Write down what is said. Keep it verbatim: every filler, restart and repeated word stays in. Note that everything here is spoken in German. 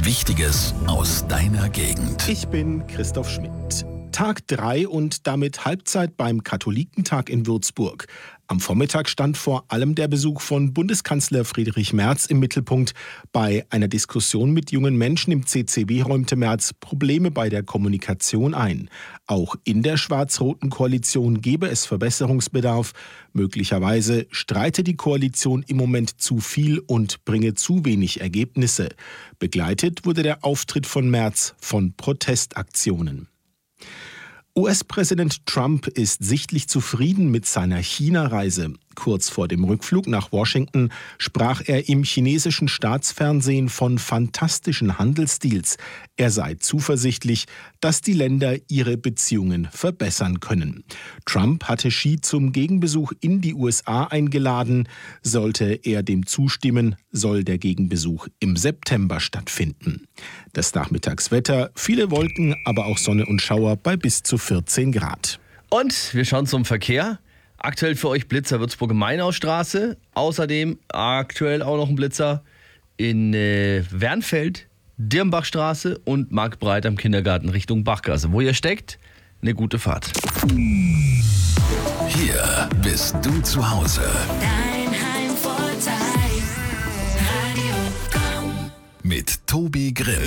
Wichtiges aus deiner Gegend. Ich bin Christoph Schmidt. Tag drei und damit Halbzeit beim Katholikentag in Würzburg. Am Vormittag stand vor allem der Besuch von Bundeskanzler Friedrich Merz im Mittelpunkt. Bei einer Diskussion mit jungen Menschen im C C B räumte Merz Probleme bei der Kommunikation ein. Auch in der schwarz-roten Koalition gebe es Verbesserungsbedarf. Möglicherweise streite die Koalition im Moment zu viel und bringe zu wenig Ergebnisse. Begleitet wurde der Auftritt von Merz von Protestaktionen. U S-Präsident Trump ist sichtlich zufrieden mit seiner China-Reise. Kurz vor dem Rückflug nach Washington sprach er im chinesischen Staatsfernsehen von fantastischen Handelsdeals. Er sei zuversichtlich, dass die Länder ihre Beziehungen verbessern können. Trump hatte Xi zum Gegenbesuch in die U S A eingeladen. Sollte er dem zustimmen, soll der Gegenbesuch im September stattfinden. Das Nachmittagswetter, viele Wolken, aber auch Sonne und Schauer bei bis zu vierzehn Grad. Und wir schauen zum Verkehr. Aktuell für euch Blitzer Würzburg-Mainaustraße. Außerdem aktuell auch noch ein Blitzer in äh, Wernfeld, Dirnbachstraße und Marktbreit am Kindergarten Richtung Bachgasse. Wo ihr steckt, eine gute Fahrt. Hier bist du zu Hause. Dein Heimvorteil. Radio Komm. Mit Tobi Grill.